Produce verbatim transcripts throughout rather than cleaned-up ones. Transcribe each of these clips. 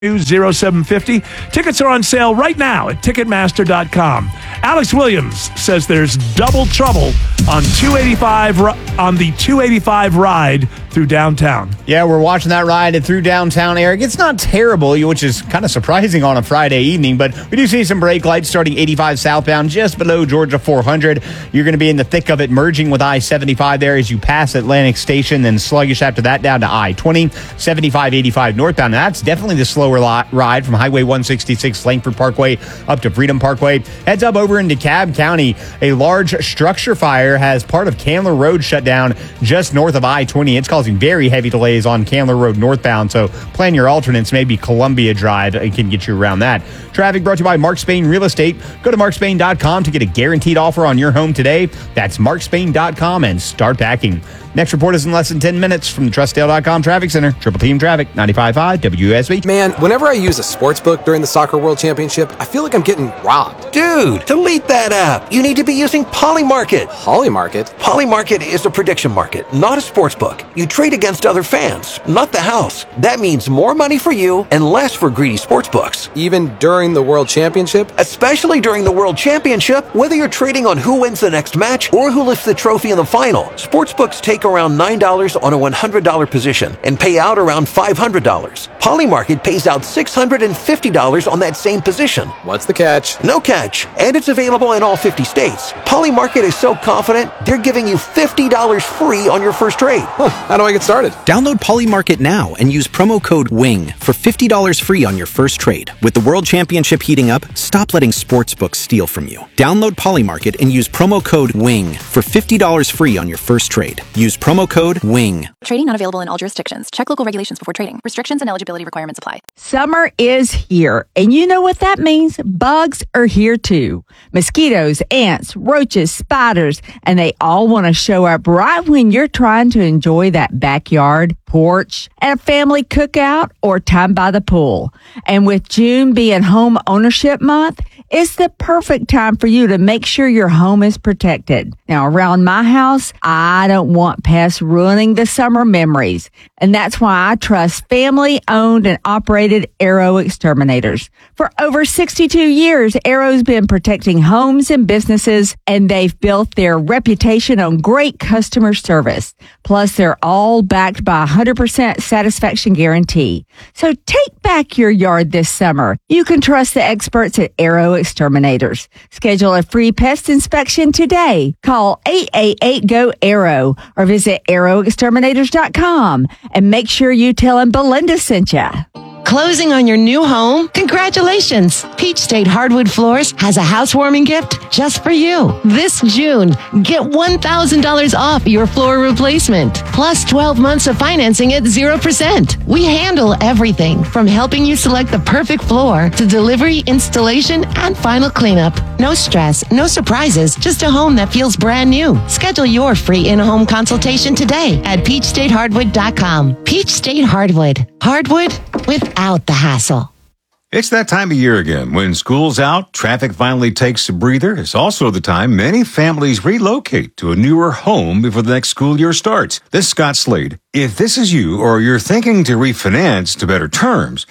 oh seven five oh. Tickets are on sale right now at Ticketmaster dot com. Alex Williams says there's double trouble on two eighty-five on the two eighty-five ride through downtown. Yeah, we're watching that ride through downtown, Eric. It's not terrible, which is kind of surprising on a Friday evening, but we do see some brake lights starting eighty-five southbound just below Georgia four hundred. You're going to be in the thick of it, merging with I seventy-five there as you pass Atlantic Station, then sluggish after that down to I twenty, seventy-five eighty-five northbound. Now, that's definitely the slower ride from Highway one sixty-six Langford Parkway up to Freedom Parkway. Heads up over in DeKalb County. A large structure fire has part of Candler Road shut down just north of I twenty. It's causing very heavy delays on Candler Road northbound, so plan your alternates. Maybe Columbia Drive can get you around that. Traffic brought to you by Mark Spain Real Estate. Go to mark spain dot com to get a guaranteed offer on your home today. That's mark spain dot com and start packing. Next report is in less than ten minutes from the trust dale dot com Traffic Center. Triple Team Traffic, ninety-five point five W S B. Man, whenever I use a sports book during the Soccer World Championship, I feel like I'm getting robbed. Dude, delete that app. You need to be using Polymarket. Polymarket? Polymarket is a prediction market, not a sports book. You trade against other fans, not the house. That means more money for you and less for greedy sports books. Even during the World Championship? Especially during the World Championship, whether you're trading on who wins the next match or who lifts the trophy in the final, sports books take around nine dollars on a one hundred dollars position and pay out around five hundred dollars. Polymarket pays out six hundred fifty dollars on that same position. What's the catch? No catch. And it's available in all fifty states. Polymarket is so confident, they're giving you fifty dollars free on your first trade. Huh, how do I get started? Download Polymarket now and use promo code WING for fifty dollars free on your first trade. With the World Championship heating up, stop letting sportsbooks steal from you. Download Polymarket and use promo code WING for fifty dollars free on your first trade. Use promo code WING. Trading not available in all jurisdictions. Check local regulations before trading. Restrictions and eligibility requirements apply. Summer is here, and you know what that means. Bugs are here too. Mosquitoes, ants, roaches, spiders, and they all want to show up right when you're trying to enjoy that backyard, porch, and a family cookout or time by the pool. And with June being home ownership month, it's the perfect time for you to make sure your home is protected. Now, around my house, I don't want pests ruining the summer memories. And that's why I trust family-owned and operated Arrow Exterminators. For over sixty-two years, Arrow's been protecting homes and businesses, and they've built their reputation on great customer service. Plus, they're all backed by a one hundred percent satisfaction guarantee. So take back your yard this summer. You can trust the experts at Arrow Exterminators. Schedule a free pest inspection today. Call eight eight eight G O ARROW or visit arrow exterminators dot com and make sure you tell them Belinda sent you. Closing on your new home? Congratulations! Peach State Hardwood Floors has a housewarming gift just for you. This June, get one thousand dollars off your floor replacement, plus twelve months of financing at zero percent. We handle everything from helping you select the perfect floor to delivery, installation, and final cleanup. No stress, no surprises, just a home that feels brand new. Schedule your free in-home consultation today at peach state hardwood dot com. Peach State Hardwood. Hardwood without the hassle. It's that time of year again. When school's out, traffic finally takes a breather. It's also the time many families relocate to a newer home before the next school year starts. This is Scott Slade. If this is you or you're thinking to refinance to better terms,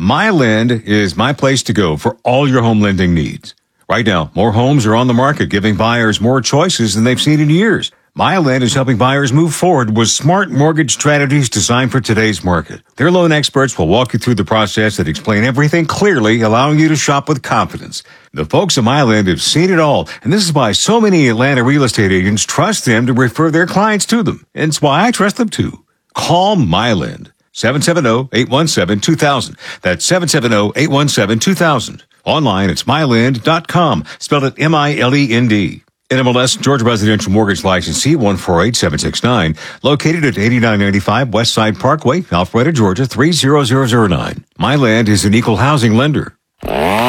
MyLend is my place to go for all your home lending needs. Right now, more homes are on the market, giving buyers more choices than they've seen in years. MyLend is helping buyers move forward with smart mortgage strategies designed for today's market. Their loan experts will walk you through the process and explain everything clearly, allowing you to shop with confidence. The folks at MyLend have seen it all, and this is why so many Atlanta real estate agents trust them to refer their clients to them. And it's why I trust them too. Call MyLend. seven seven zero, eight one seven, two thousand. That's seven seven zero, eight one seven, two thousand. Online, it's my lend dot com. Spelled it M I L E N D. N M L S Georgia Residential Mortgage Licensee one four eight seven six nine, located at eighty-nine ninety-five West Side Parkway, Alpharetta, Georgia three zero zero zero nine. MyLend is an equal housing lender.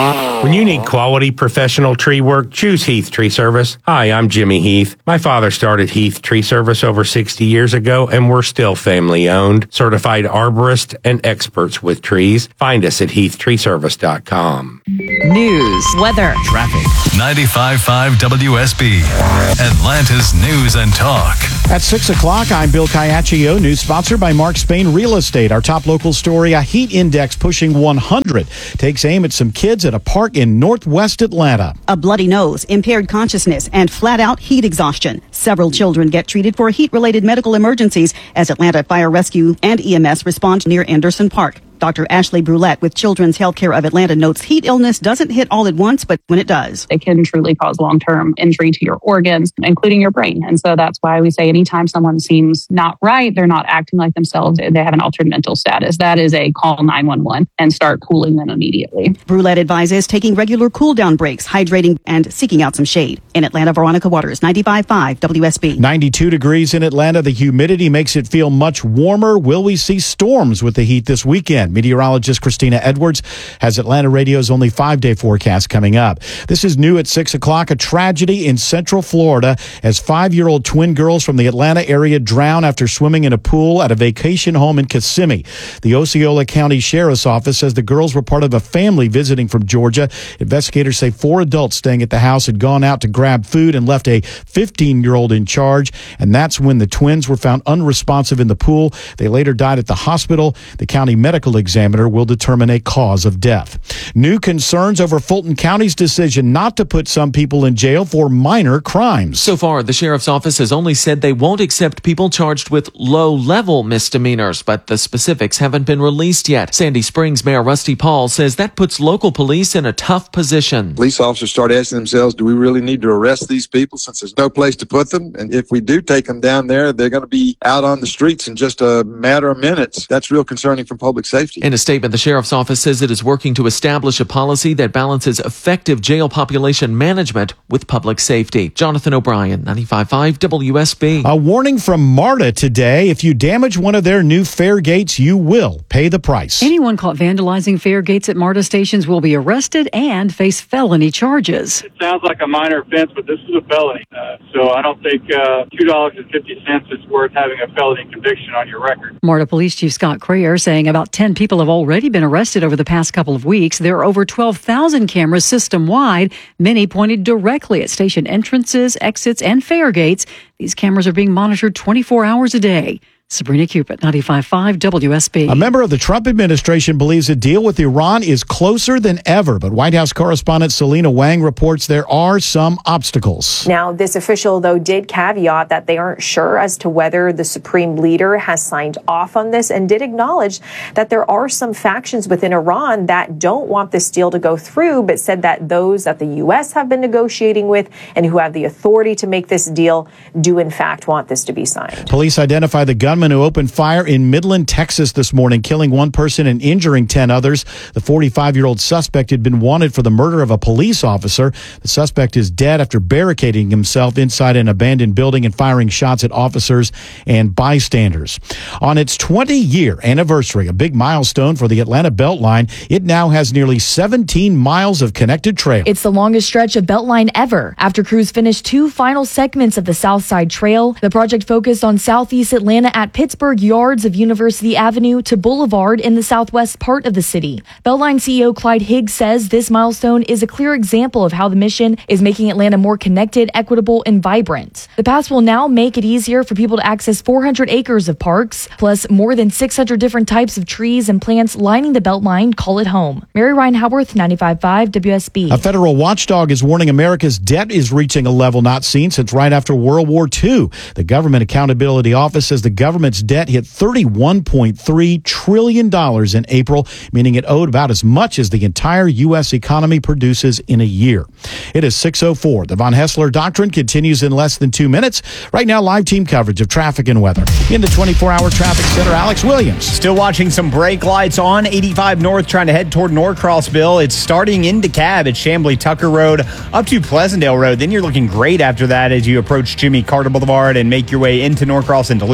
When you need quality professional tree work, choose Heath Tree Service. Hi, I'm Jimmy Heath. My father started Heath Tree Service over sixty years ago, and we're still family owned. Certified arborists and experts with trees. Find us at heath tree service dot com. News, weather, traffic. ninety-five point five W S B, Atlanta's News and Talk. At six o'clock, I'm Bill Caiaccio, news sponsored by Mark Spain Real Estate. Our top local story, a heat index pushing one hundred, takes aim at some kids at a park in northwest Atlanta. A bloody nose, impaired consciousness, and flat-out heat exhaustion. Several children get treated for heat-related medical emergencies as Atlanta Fire Rescue and E M S respond near Anderson Park. Doctor Ashley Brulette with Children's Healthcare of Atlanta notes heat illness doesn't hit all at once, but when it does, it can truly cause long-term injury to your organs, including your brain. And so that's why we say anytime someone seems not right, they're not acting like themselves, they have an altered mental status, that is a call nine one one and start cooling them immediately. Brulette advises taking regular cool-down breaks, hydrating, and seeking out some shade. In Atlanta, Veronica Waters, ninety-five point five W S B. ninety-two degrees in Atlanta. The humidity makes it feel much warmer. Will we see storms with the heat this weekend? Meteorologist Christina Edwards has Atlanta Radio's only five-day forecast coming up. This is new at six o'clock. A tragedy in Central Florida as five-year-old twin girls from the Atlanta area drown after swimming in a pool at a vacation home in Kissimmee. The Osceola County Sheriff's Office says the girls were part of a family visiting from Georgia. Investigators say four adults staying at the house had gone out to grab food and left a fifteen-year-old in charge, and that's when the twins were found unresponsive in the pool. They later died at the hospital. The county medical examiner will determine a cause of death. New concerns over Fulton County's decision not to put some people in jail for minor crimes. So far, the sheriff's office has only said they won't accept people charged with low-level misdemeanors, but the specifics haven't been released yet. Sandy Springs Mayor Rusty Paul says that puts local police in a tough position. Police officers start asking themselves, do we really need to arrest these people since there's no place to put them? And if we do take them down there, they're going to be out on the streets in just a matter of minutes. That's real concerning for public safety. In a statement, the sheriff's office says it is working to establish a policy that balances effective jail population management with public safety. Jonathan O'Brien, ninety-five point five W S B. A warning from MARTA today. If you damage one of their new fare gates, you will pay the price. Anyone caught vandalizing fare gates at MARTA stations will be arrested and face felony charges. It sounds like a minor offense, but this is a felony. Uh, so I don't think uh, two dollars and fifty cents is worth having a felony conviction on your record. MARTA Police Chief Scott Crayer saying about ten people have already been arrested over the past couple of weeks. There are over twelve thousand cameras system-wide, many pointed directly at station entrances, exits, and fare gates. These cameras are being monitored twenty-four hours a day. Sabrina Cupid, ninety-five point five W S B. A member of the Trump administration believes a deal with Iran is closer than ever, but White House correspondent Selena Wang reports there are some obstacles. Now, this official, though, did caveat that they aren't sure as to whether the supreme leader has signed off on this and did acknowledge that there are some factions within Iran that don't want this deal to go through, but said that those that the U S have been negotiating with and who have the authority to make this deal do, in fact, want this to be signed. Police identify the gunman who opened fire in Midland, Texas this morning, killing one person and injuring ten others. The forty-five-year-old suspect had been wanted for the murder of a police officer. The suspect is dead after barricading himself inside an abandoned building and firing shots at officers and bystanders. On its twenty-year anniversary, a big milestone for the Atlanta Beltline, it now has nearly seventeen miles of connected trail. It's the longest stretch of Beltline ever. After crews finished two final segments of the South Side Trail, the project focused on southeast Atlanta at Pittsburgh Yards of University Avenue to Boulevard in the southwest part of the city. Beltline C E O Clyde Higgs says this milestone is a clear example of how the mission is making Atlanta more connected, equitable, and vibrant. The pass will now make it easier for people to access four hundred acres of parks, plus more than six hundred different types of trees and plants lining the Beltline. Call it home. Mary Ryan Howarth, ninety-five point five W S B. A federal watchdog is warning America's debt is reaching a level not seen since right after World War Two. The Government Accountability Office says the government's debt hit thirty-one point three trillion dollars in April, meaning it owed about as much as the entire U S economy produces in a year. It is six oh four. The Von Hessler Doctrine continues in less than two minutes. Right now, live team coverage of traffic and weather. In the twenty-four hour traffic center, Alex Williams. Still watching some brake lights on eighty-five North trying to head toward Norcrossville. It's starting in DeKalb at Chamblee Tucker Road up to Pleasantdale Road. Then you're looking great after that as you approach Jimmy Carter Boulevard and make your way into Norcross and Duluth.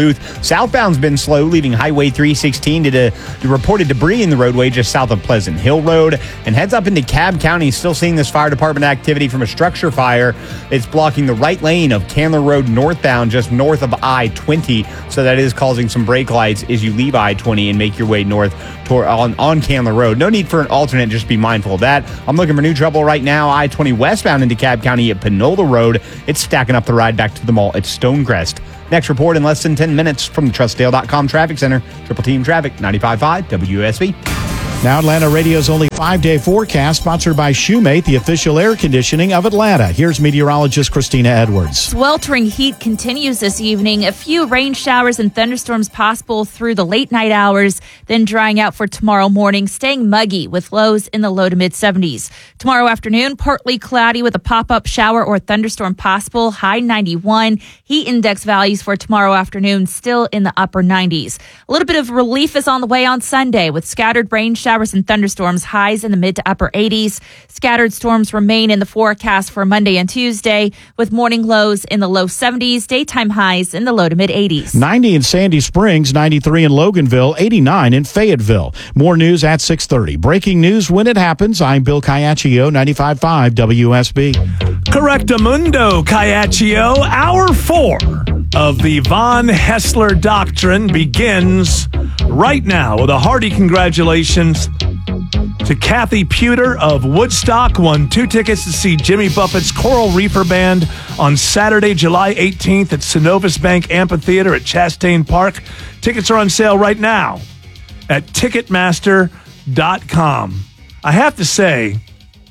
Southbound's been slow, leaving Highway three sixteen to the, the reported debris in the roadway just south of Pleasant Hill Road. And heads up into Cobb County, still seeing this fire department activity from a structure fire. It's blocking the right lane of Candler Road northbound, just north of I twenty. So that is causing some brake lights as you leave I twenty and make your way north toward, on, on Candler Road. No need for an alternate, just be mindful of that. I'm looking for new trouble right now. I twenty westbound into Cobb County at Panola Road. It's stacking up the ride back to the mall at Stonecrest. Next report in less than ten minutes from the Trustdale dot com Traffic Center. Triple Team Traffic, ninety-five point five W S B. Now Atlanta Radio's only five-day forecast, sponsored by Shoemate, the official air conditioning of Atlanta. Here's meteorologist Christina Edwards. Sweltering heat continues this evening. A few rain showers and thunderstorms possible through the late night hours, then drying out for tomorrow morning, staying muggy with lows in the low to mid seventies. Tomorrow afternoon, partly cloudy with a pop-up shower or thunderstorm possible, high ninety-one. Heat index values for tomorrow afternoon still in the upper nineties. A little bit of relief is on the way on Sunday with scattered rain showers. Showers and thunderstorms, highs in the mid to upper eighties. Scattered storms remain in the forecast for Monday and Tuesday, with morning lows in the low seventies, daytime highs in the low to mid eighties. ninety in Sandy Springs, ninety-three in Loganville, eighty-nine in Fayetteville. More news at six thirty. Breaking news when it happens. I'm Bill Caiaccio, ninety-five point five W S B. Correctamundo, Caiaccio. Hour four of the Von Hessler Doctrine begins right now with a hearty congratulations to Kathy Pewter of Woodstock. Won two tickets to see Jimmy Buffett's Coral Reefer Band on Saturday, July eighteenth at Synovus Bank Amphitheater at Chastain Park. Tickets are on sale right now at Ticketmaster dot com. I have to say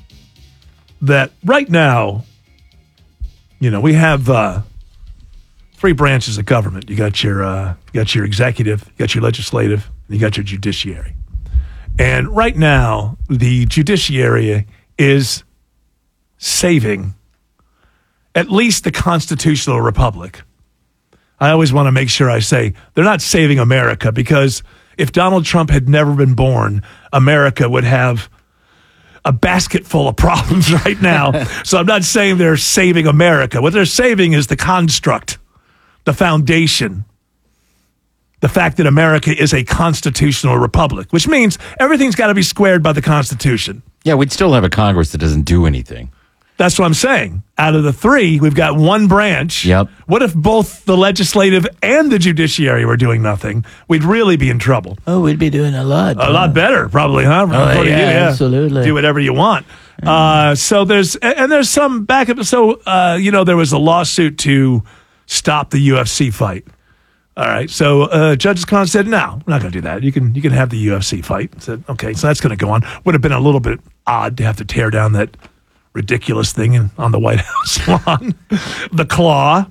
that right now, you know, we have uh, three branches of government. You got your uh, you got your executive, you got your legislative, and you got your judiciary. And right now, the judiciary is saving at least the constitutional republic. I always want to make sure I say they're not saving America, because if Donald Trump had never been born, America would have a basket full of problems right now. So I'm not saying they're saving America. What they're saving is the construct, the foundation, the fact that America is a constitutional republic, which means everything's got to be squared by the Constitution. Yeah, we'd still have a Congress that doesn't do anything. That's what I'm saying. Out of the three, we've got one branch. Yep. What if both the legislative and the judiciary were doing nothing? We'd really be in trouble. Oh, we'd be doing a lot. A lot better, probably, huh? Oh, yeah, you, yeah, absolutely. Do whatever you want. Uh, so there's, and there's some backup. So, uh, you know, there was a lawsuit to stop the U F C fight. All right. So uh, Judge Khan said, no, we're not going to do that. You can you can have the U F C fight. I said, okay, so that's going to go on. Would have been a little bit odd to have to tear down that ridiculous thing in, on the White House lawn, the claw.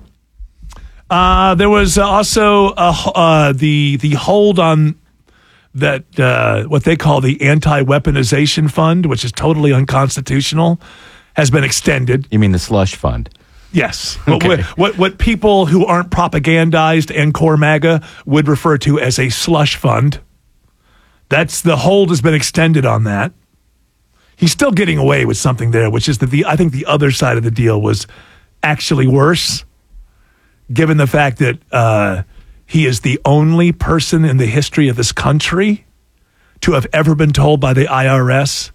Uh, there was also a, uh, the the hold on that uh, what they call the anti-weaponization fund, which is totally unconstitutional, has been extended. You mean the slush fund? Yes. Okay. What, what what people who aren't propagandized and core MAGA would refer to as a slush fund. That's the hold has been extended on that. He's still getting away with something there, which is that the I think the other side of the deal was actually worse, given the fact that uh, he is the only person in the history of this country to have ever been told by the I R S,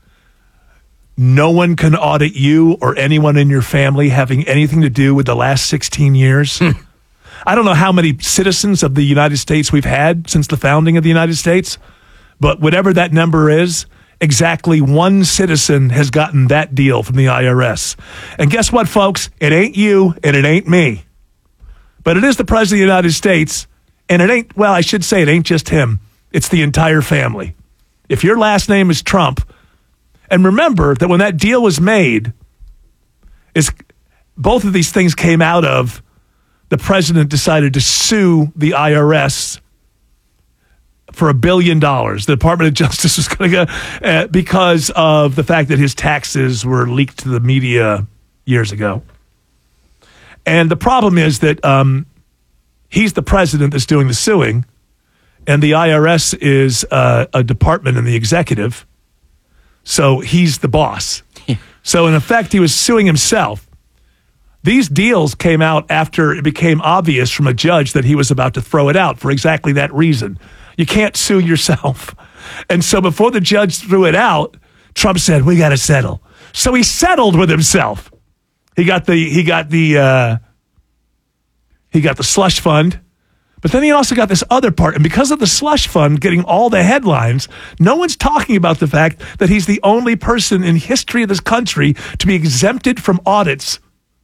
no one can audit you or anyone in your family having anything to do with the last sixteen years. I don't know how many citizens of the United States we've had since the founding of the United States, but whatever that number is, exactly one citizen has gotten that deal from the I R S. And guess what, folks? It ain't you and it ain't me. But it is the President of the United States, and it ain't, well, I should say it ain't just him. It's the entire family. If your last name is Trump, and remember that when that deal was made, is both of these things came out of the president decided to sue the I R S for a billion dollars. The Department of Justice was going to go uh, because of the fact that his taxes were leaked to the media years ago. And the problem is that um, he's the president that's doing the suing, and the I R S is uh, a department in the executive. So he's the boss. So in effect, he was suing himself. These deals came out after it became obvious from a judge that he was about to throw it out for exactly that reason. You can't sue yourself. And so before the judge threw it out, Trump said, we got to settle. So he settled with himself. He got the he got the uh, he got the slush fund, but then he also got this other part. And because of the slush fund getting all the headlines, no one's talking about the fact that he's the only person in history of this country to be exempted from audits.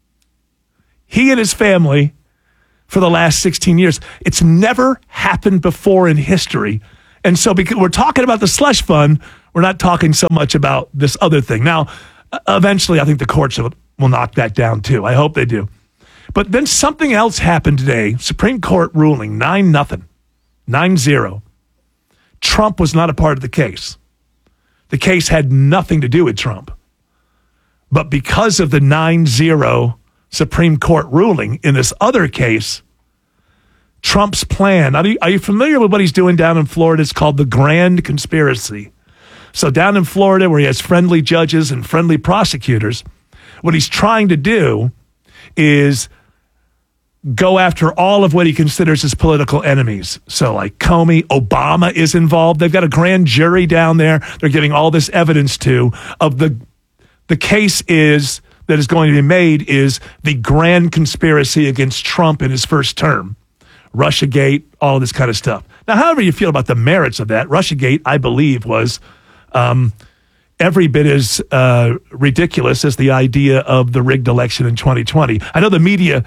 He and his family for the last sixteen years. It's never happened before in history. And so because we're talking about the slush fund, we're not talking so much about this other thing. Now, eventually, I think the courts will, will knock that down too. I hope they do. But then something else happened today. Supreme Court ruling, nine nothing, nine zero. Trump was not a part of the case. The case had nothing to do with Trump. But because of the nine zero Supreme Court ruling in this other case, Trump's plan, are you, are you familiar with what he's doing down in Florida? It's called the Grand Conspiracy. So down in Florida, where he has friendly judges and friendly prosecutors, what he's trying to do is go after all of what he considers his political enemies. So like Comey, Obama is involved. They've got a grand jury down there. They're giving all this evidence to of the the case is that is going to be made is the grand conspiracy against Trump in his first term. Russiagate, all this kind of stuff. Now, however you feel about the merits of that, Russiagate, I believe, was um, every bit as uh, ridiculous as the idea of the rigged election in twenty twenty. I know the media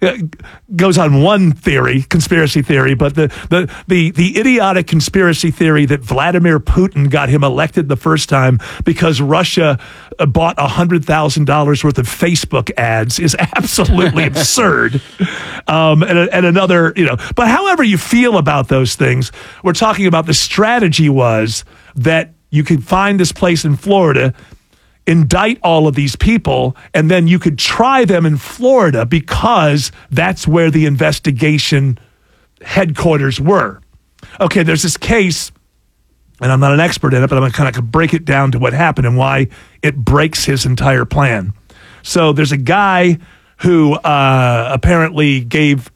goes on one theory, conspiracy theory, but the, the, the, the idiotic conspiracy theory that Vladimir Putin got him elected the first time because Russia bought one hundred thousand dollars worth of Facebook ads is absolutely absurd. Um, and, and another, you know, but however you feel about those things, we're talking about the strategy was that you could find this place in Florida, indict all of these people, and then you could try them in Florida because that's where the investigation headquarters were. Okay, there's this case, and I'm not an expert in it, but I'm going to kind of break it down to what happened and why it breaks his entire plan. So there's a guy who uh, apparently gave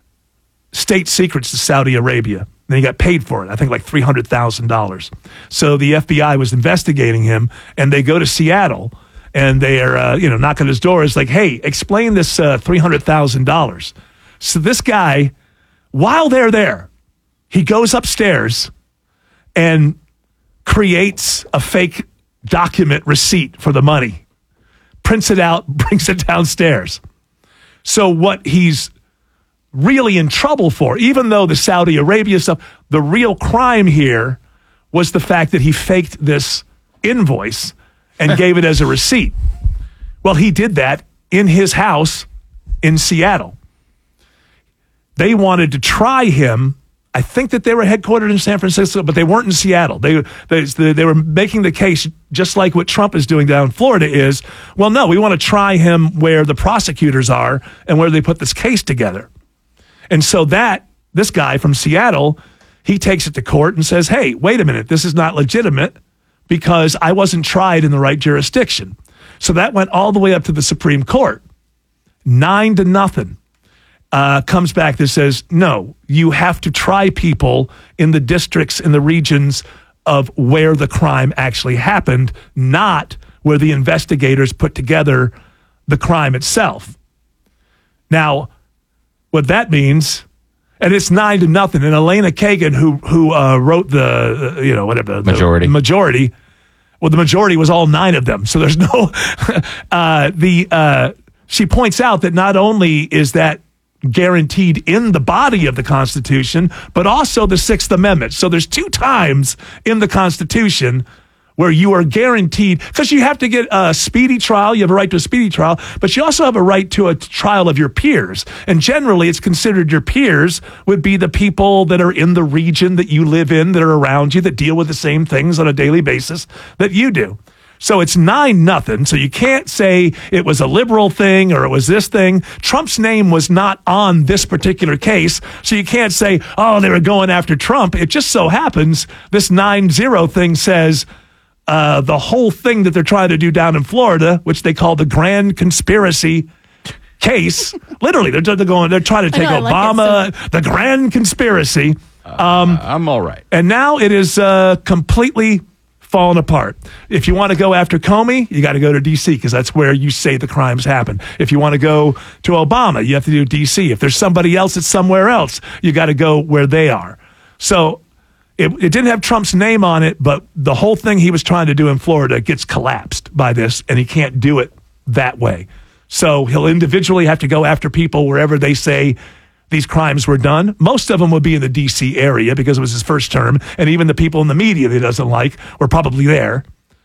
state secrets to Saudi Arabia. And he got paid for it, I think like three hundred thousand dollars. So the F B I was investigating him, and they go to Seattle, and they are, uh, you know, knocking on his door. It's like, hey, explain this uh, three hundred thousand dollars. So this guy, while they're there, he goes upstairs and creates a fake document receipt for the money, prints it out, brings it downstairs. So what he's really in trouble for, even though the Saudi Arabia stuff, the real crime here was the fact that he faked this invoice and gave it as a receipt. Well, he did that in his house in Seattle. They wanted to try him. I think that they were headquartered in San Francisco, but they weren't in Seattle. They, they, they were making the case just like what Trump is doing down in Florida is, well, no, we want to try him where the prosecutors are and where they put this case together. And so that, this guy from Seattle, he takes it to court and says, hey, wait a minute, this is not legitimate because I wasn't tried in the right jurisdiction. So that went all the way up to the Supreme Court. Nine to nothing. Uh, comes back that says, no, you have to try people in the districts, in the regions of where the crime actually happened, not where the investigators put together the crime itself. Now, what that means, and it's nine to nothing. And Elena Kagan, who who uh, wrote the uh, you know whatever the majority majority, well, the majority was all nine of them. So there's no uh, the uh, she points out that not only is that guaranteed in the body of the Constitution, but also the Sixth Amendment. So there's two times in the Constitution where you are guaranteed, because you have to get a speedy trial, you have a right to a speedy trial, but you also have a right to a trial of your peers. And generally, it's considered your peers would be the people that are in the region that you live in, that are around you, that deal with the same things on a daily basis that you do. So it's nine nothing. So you can't say it was a liberal thing or it was this thing. Trump's name was not on this particular case. So you can't say, oh, they were going after Trump. It just so happens this nine zero thing says, Uh, the whole thing that they're trying to do down in Florida, which they call the Grand Conspiracy, case. Literally, they're, they're going. They're trying to take I know, I like Obama, it so- the grand conspiracy. Um, I'm all right. And now it is uh, completely fallen apart. If you want to go after Comey, you got to go to D C because that's where you say the crimes happen. If you want to go to Obama, you have to do D C. If there's somebody else that's somewhere else, you got to go where they are. So it, it didn't have Trump's name on it, but the whole thing he was trying to do in Florida gets collapsed by this, and he can't do it that way. So he'll individually have to go after people wherever they say these crimes were done. Most of them would be in the D C area because it was his first term, and even the people in the media that he doesn't like were probably there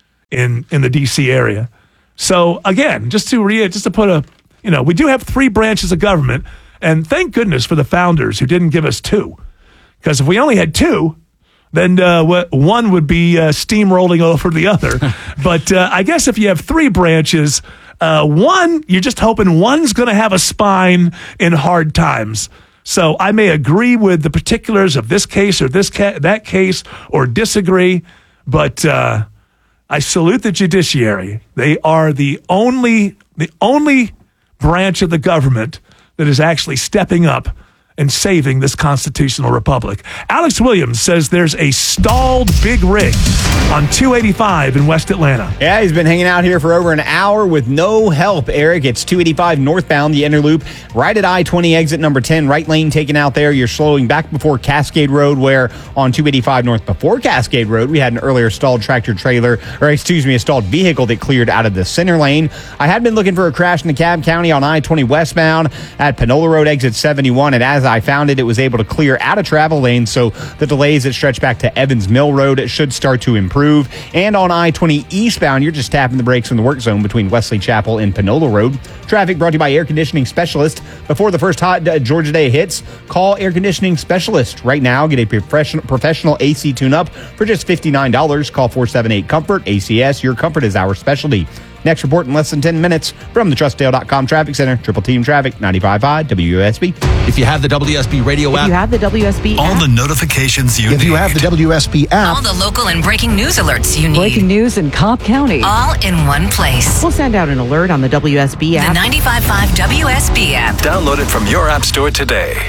in in the D C area. So again, just to re- just to put a, you know, we do have three branches of government, and thank goodness for the founders who didn't give us two, because if we only had two, then uh, one would be uh, steamrolling over the other. But uh, I guess if you have three branches, uh, one, you're just hoping one's going to have a spine in hard times. So I may agree with the particulars of this case or this ca- that case or disagree, but uh, I salute the judiciary. They are the only the only branch of the government that is actually stepping up and saving this constitutional republic. Alex Williams says there's a stalled big rig on two eighty-five in West Atlanta. Yeah, he's been hanging out here for over an hour with no help, Eric. It's two eighty-five northbound, the inner loop, right at I twenty exit number ten, right lane taken out there. You're slowing back before Cascade Road, where on two eighty-five north before Cascade Road, we had an earlier stalled tractor trailer, or excuse me, a stalled vehicle that cleared out of the center lane. I had been looking for a crash in DeKalb County on I twenty westbound at Panola Road exit seventy-one, and as I found it, it was able to clear out of travel lanes, so the delays that stretch back to Evans Mill Road should start to improve. And on I twenty eastbound, you're just tapping the brakes in the work zone between Wesley Chapel and Panola Road. Traffic brought to you by Air Conditioning Specialist. Before the first hot uh, Georgia day hits, call Air Conditioning Specialist right now. Get a professional professional A C tune-up for just fifty-nine dollars. Call four seven eight COMFORT. A C S, your comfort is our specialty. Next report in less than ten minutes from the Trustdale dot com Traffic Center. Triple Team Traffic, ninety-five point five W S B. If you have the W S B radio If app, you have the W S B All app, the notifications you If need. you have the W S B app, All the local and breaking news alerts you need. breaking news in Cobb County, All in one place. we'll send out an alert on the W S B The app. ninety-five point five W S B app. Download it from your app store today.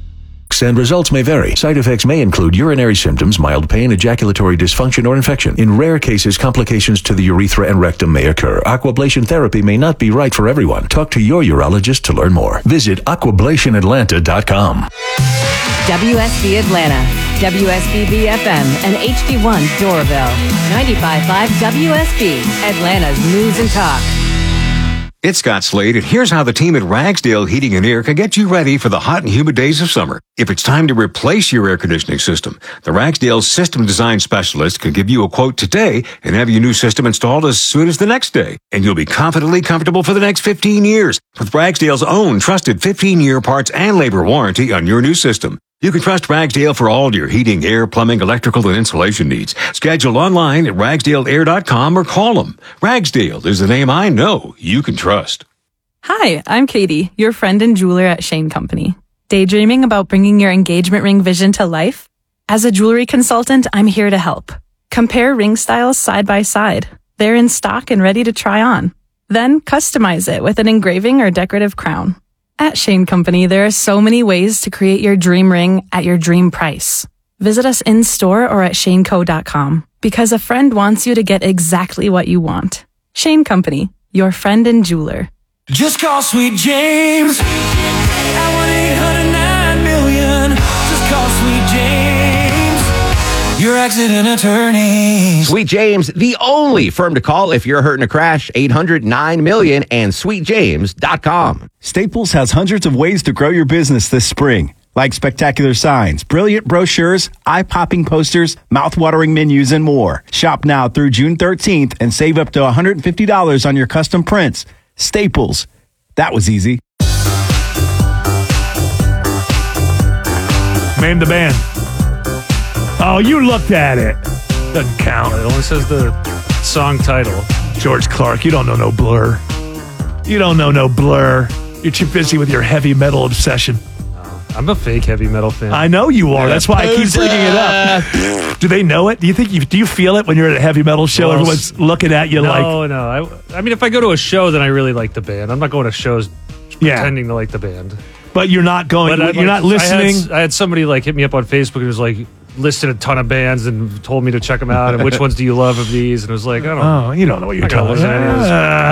And results may vary. Side effects may include urinary symptoms, mild pain, ejaculatory dysfunction, or infection. In rare cases, complications to the urethra and rectum may occur. Aquablation therapy may not be right for everyone. Talk to your urologist to learn more. Visit aquablation atlanta dot com. W S B Atlanta, W S B B F M, and H D one Doraville. ninety-five point five W S B, Atlanta's News and Talk. It's Scott Slade, and here's how the team at Ragsdale Heating and Air can get you ready for the hot and humid days of summer. If it's time to replace your air conditioning system, the Ragsdale System Design Specialist can give you a quote today and have your new system installed as soon as the next day. And you'll be confidently comfortable for the next fifteen years with Ragsdale's own trusted fifteen-year parts and labor warranty on your new system. You can trust Ragsdale for all your heating, air, plumbing, electrical, and insulation needs. Schedule online at ragsdale air dot com or call them. Ragsdale is the name I know you can trust. Hi, I'm Katie, your friend and jeweler at Shane Company. Daydreaming about bringing your engagement ring vision to life? As a jewelry consultant, I'm here to help. Compare ring styles side by side. They're in stock and ready to try on. Then customize it with an engraving or decorative crown. At Shane Company, there are so many ways to create your dream ring at your dream price. Visit us in store or at shane co dot com because a friend wants you to get exactly what you want. Shane Company, your friend and jeweler. Just call Sweet James at one eight hundred nine million. Just call Sweet James, your accident attorney. Sweet James, the only firm to call if you're hurt in a crash. eight hundred nine million and sweet james dot com. Staples has hundreds of ways to grow your business this spring, like spectacular signs, brilliant brochures, eye-popping posters, mouth-watering menus, and more. Shop now through June thirteenth and save up to one hundred fifty dollars on your custom prints. Staples. That was easy. Name the band. Oh, you looked at it. Doesn't count. It only says the song title. George Clark, you don't know no Blur. You don't know no Blur. You're too busy with your heavy metal obsession. I'm a fake heavy metal fan. I know you are. That's why I keep bringing it up. Do they know it? Do you think you do you feel it when you're at a heavy metal show? Well, Everyone's looking at you no, like. No, no. I, I mean, if I go to a show, then I really like the band. I'm not going to shows Yeah. pretending to like the band. But you're not going. But I, you're like, not listening. I had, I had somebody like hit me up on Facebook and was like listed a ton of bands and told me to check them out and which ones do you love of these, and it was like, I don't know. Oh, you don't know what you're I gotta talking listen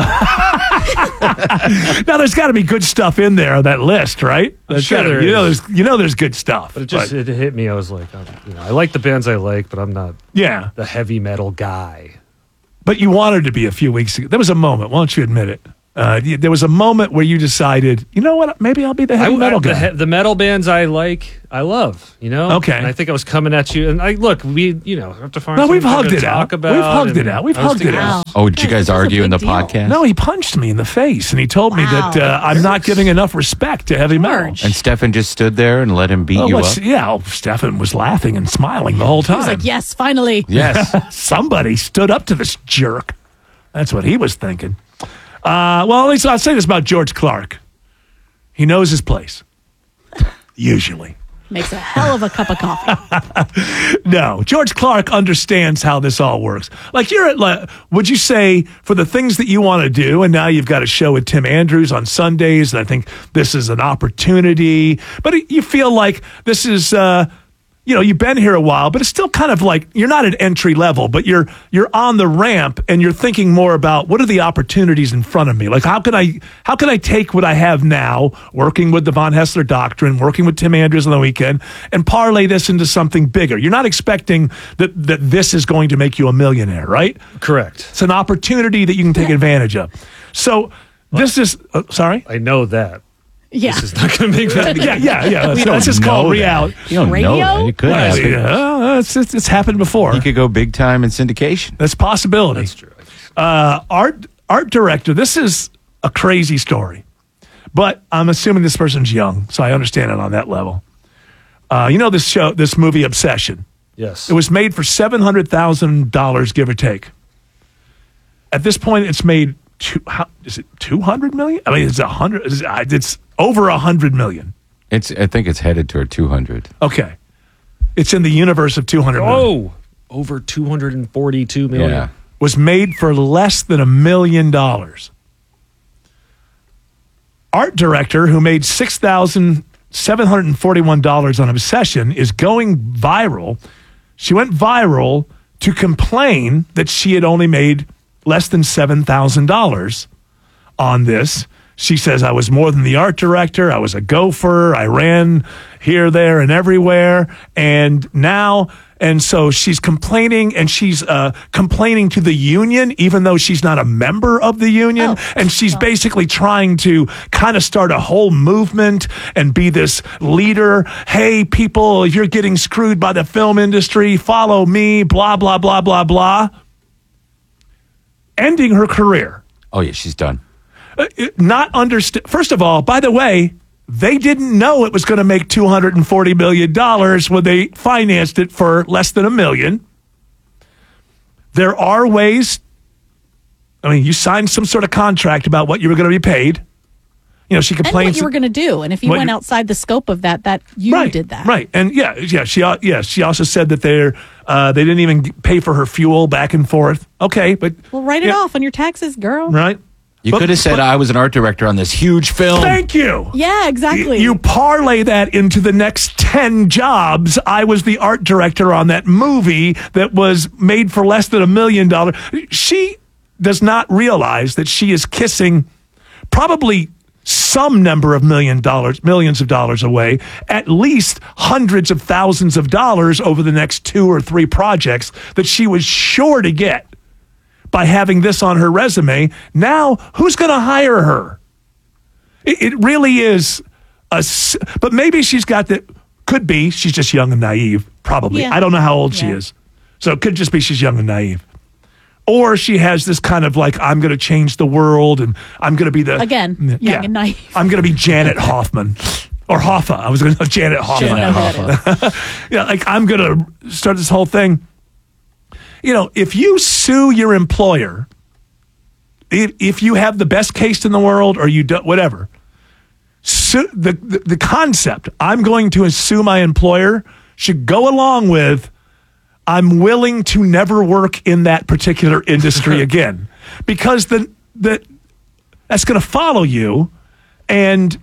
about. Now, there's got to be good stuff in there on that list, right? There's sure gotta- there you know, is. there's you know, there's good stuff. But it just it hit me. I was like, I'm, you know, I like the bands I like, but I'm not Yeah. the heavy metal guy. But you wanted to be a few weeks ago. There was a moment. Why don't you admit it? Uh, y- there was a moment where you decided, you know what? Maybe I'll be the heavy I, metal I, the, guy. he- the metal bands I like, I love. You know. Okay. And I think I was coming at you, and I look, we, you know, have to find. No, we've something hugged to it talk out. About, We've hugged it and out. We've I was hugged it thinking- out. Oh, did you guys argue in the podcast? No, he punched me in the face, and he told me that uh, I'm not giving enough respect to heavy metal. And Stefan just stood there and let him beat Oh, you what's- up? Yeah, oh, Stefan was laughing and smiling the whole He time. was like, yes, finally. Yes. Somebody stood up to this jerk. That's what he was thinking. Uh, well, at least I'll say this about George Clark. He knows his place. Usually. Makes a hell of a cup of coffee. No, George Clark understands how this all works. Like you're at, like, would you say for the things that you want to do, and now you've got a show with Tim Andrews on Sundays, and I think this is an opportunity, but you feel like this is, uh, you know, you've been here a while, but it's still kind of like you're not at entry level, but you're you're on the ramp, and you're thinking more about what are the opportunities in front of me? Like how can I how can I take what I have now, working with the Von Hessler Doctrine, working with Tim Andrews on the weekend, and parlay this into something bigger? You're not expecting that that this is going to make you a millionaire, right? Correct. It's an opportunity that you can take advantage of. So this is uh, sorry. I know that. Yeah. This is not going to make that. Yeah, yeah, yeah. We That's, don't that's just know called that. reality. You don't know that. It could Well, happen. yeah, it's, it's, it's happened before. He could go big time in syndication. That's a possibility. That's true. Uh, art art director. This is a crazy story, but I'm assuming this person's young, so I understand it on that level. Uh, you know this show, this movie Obsession. Yes. It was made for seven hundred thousand dollars, give or take. At this point, it's made two. How, is it two hundred million? I mean, it's a hundred. It's, it's over a hundred million. It's. I think it's headed toward two hundred. Okay, it's in the universe of two hundred million. Oh, over two hundred forty-two million. Yeah. Was made for less than a million dollars. Art director who made six thousand seven hundred forty-one dollars on Obsession is going viral. She went viral to complain that she had only made less than seven thousand dollars on this. She says, I was more than the art director. I was a gopher. I ran here, there, and everywhere. And now, and so she's complaining, and she's uh, complaining to the union, even though she's not a member of the union. Oh, and she's basically trying to kind of start a whole movement and be this leader. Hey, people, if you're getting screwed by the film industry, follow me, blah, blah, blah, blah, blah. Ending her career. Oh yeah, she's done. Uh, it- not understand. First of all, by the way, they didn't know it was going to make two hundred forty million dollars when they financed it for less than a million. There are ways. I mean, you signed some sort of contract about what you were going to be paid. You know, she And complains. what you were going to do. And if you What went you- outside the scope of that, that you right, did that. right? And yeah, yeah, she al- yeah, she also said that they're uh, they didn't even pay for her fuel back and forth. Okay, but Well, write it yeah, off on your taxes, girl. right? You But- could have said but- I was an art director on this huge film. Thank you. Yeah, exactly. You parlay that into the next ten jobs. I was the art director on that movie that was made for less than a million dollars. She does not realize that she is kissing probably some number of million dollars, millions of dollars away, at least hundreds of thousands of dollars over the next two or three projects that she was sure to get by having this on her resume. Now, who's going to hire her? It, it really is a, s- but maybe she's got the, could be, she's just young and naive, probably. Yeah. I don't know how old she Yeah. is. So it could just be she's young and naive. Or she has this kind of like, I'm going to change the world and I'm going to be the. Again, young and naive. I'm going to be Janet Hoffman. Or Hoffa. I was going to Janet Hoffman. Janet Hoffa. Yeah, like I'm going to start this whole thing. You know, if you sue your employer, if, if you have the best case in the world or you do whatever, sue, the, the the concept, I'm going to sue my employer, should go along with, I'm willing to never work in that particular industry again, because the the that's going to follow you. And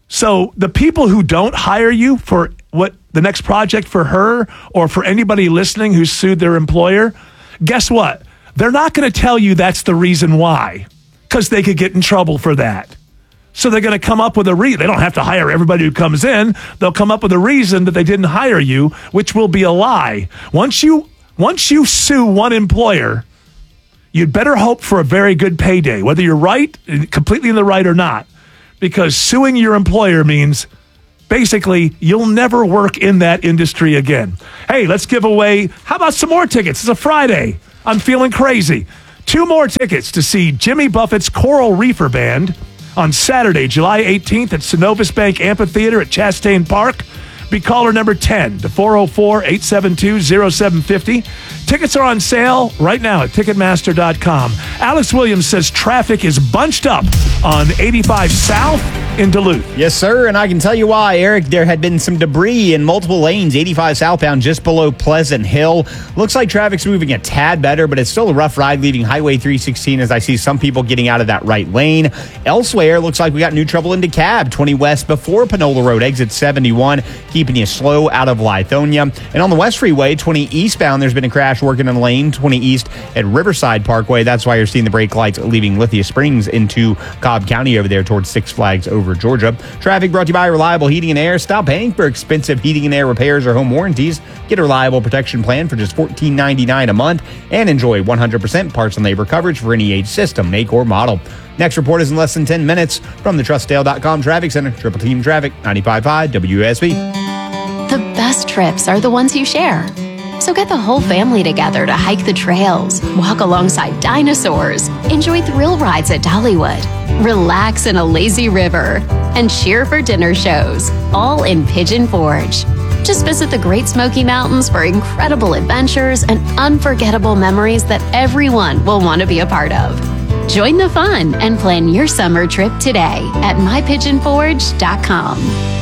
so the people who don't hire you for what the next project for her or for anybody listening who's sued their employer, guess what? They're not going to tell you that's the reason why, because they could get in trouble for that. So they're going to come up with a reason. They don't have to hire everybody who comes in. They'll come up with a reason that they didn't hire you, which will be a lie. Once you once you sue one employer, you'd better hope for a very good payday, whether you're right, completely in the right or not, because suing your employer means basically you'll never work in that industry again. Hey, let's give away, how about some more tickets? It's a Friday. I'm feeling crazy. Two more tickets to see Jimmy Buffett's Coral Reefer Band on Saturday, July eighteenth at Synovus Bank Amphitheater at Chastain Park. Be caller number ten to four oh four, eight seven two, oh seven five oh. Tickets are on sale right now at Ticketmaster dot com. Alex Williams says traffic is bunched up on eighty-five South in Duluth. Yes, sir, and I can tell you why, Eric. There had been some debris in multiple lanes, eighty-five southbound just below Pleasant Hill. Looks like traffic's moving a tad better, but it's still a rough ride leaving Highway three sixteen as I see some people getting out of that right lane. Elsewhere, looks like we got new trouble in DeKalb, twenty west before Panola Road, exit seventy-one, keeping you slow out of Lithonia. And on the West Freeway, twenty eastbound, there's been a crash working in the lane, twenty east at Riverside Parkway. That's why you're seeing the brake lights leaving Lithia Springs into Cobb County over there towards Six Flags over Georgia. Traffic brought to you by Reliable Heating and Air. Stop paying for expensive heating and air repairs or home warranties. Get a reliable protection plan for just fourteen ninety-nine a month and enjoy one hundred percent parts and labor coverage for any age, system, make, or model. Next report is in less than ten minutes from the Trust Dale dot com Traffic Center. Triple Team Traffic, ninety-five point five W S B. The best trips are the ones you share. So get the whole family together to hike the trails, walk alongside dinosaurs, enjoy thrill rides at Dollywood, relax in a lazy river, and cheer for dinner shows, all in Pigeon Forge. Just visit the Great Smoky Mountains for incredible adventures and unforgettable memories that everyone will want to be a part of. Join the fun and plan your summer trip today at my pigeon forge dot com.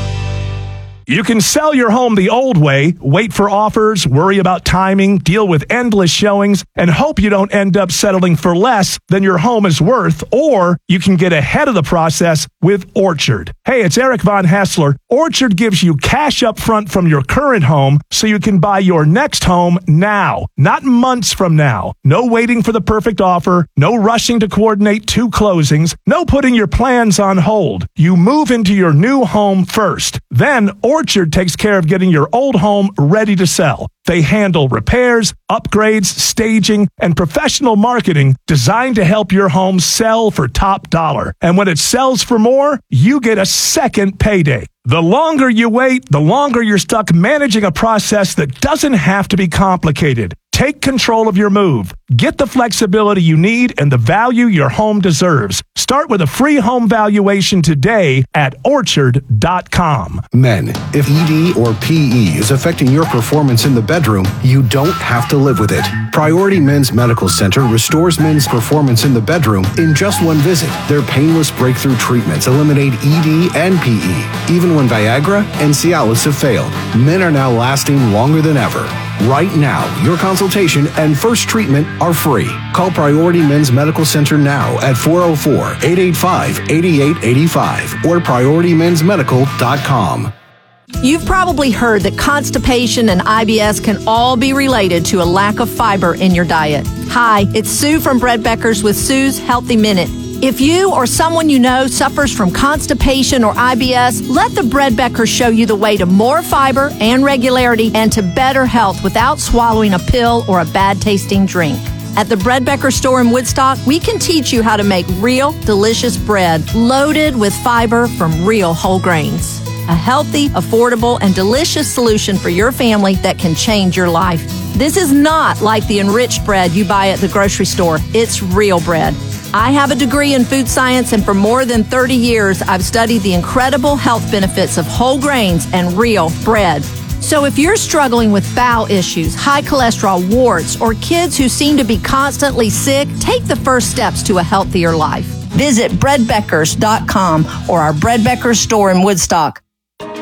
You can sell your home the old way, wait for offers, worry about timing, deal with endless showings, and hope you don't end up settling for less than your home is worth, or you can get ahead of the process with Orchard. Hey, it's Eric Von Hassler. Orchard gives you cash up front from your current home so you can buy your next home now, not months from now. No waiting for the perfect offer, no rushing to coordinate two closings, no putting your plans on hold. You move into your new home first. Then Orchard takes care of getting your old home ready to sell. They handle repairs, upgrades, staging, and professional marketing designed to help your home sell for top dollar. And when it sells for more, you get a second payday. The longer you wait, the longer you're stuck managing a process that doesn't have to be complicated. Take control of your move. Get the flexibility you need and the value your home deserves. Start with a free home valuation today at orchard dot com. Men, if E D or P E is affecting your performance in the bedroom, you don't have to live with it. Priority Men's Medical Center restores men's performance in the bedroom in just one visit. Their painless breakthrough treatments eliminate E D and P E. Even when Viagra and Cialis have failed, men are now lasting longer than ever. Right now, your consultation and first treatment are free. Call Priority Men's Medical Center now at four oh four, eight eight five, eight eight eight five or priority men's medical dot com. You've probably heard that constipation and I B S can all be related to a lack of fiber in your diet. Hi, it's Sue from Bread Beckers with Sue's Healthy Minute. If you or someone you know suffers from constipation or I B S, let the Bread Beckers show you the way to more fiber and regularity and to better health without swallowing a pill or a bad-tasting drink. At the Bread Becker store in Woodstock, we can teach you how to make real, delicious bread loaded with fiber from real whole grains. A healthy, affordable, and delicious solution for your family that can change your life. This is not like the enriched bread you buy at the grocery store. It's real bread. I have a degree in food science, and for more than thirty years, I've studied the incredible health benefits of whole grains and real bread. So if you're struggling with bowel issues, high cholesterol, warts, or kids who seem to be constantly sick, take the first steps to a healthier life. Visit bread beckers dot com or our Bread Beckers store in Woodstock.